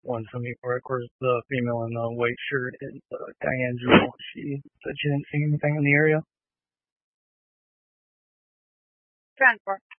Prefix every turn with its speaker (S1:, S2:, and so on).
S1: one to me for it. Of course, the female in the white shirt is Diane Jewel. She said she didn't see anything in the area.
S2: 10-4.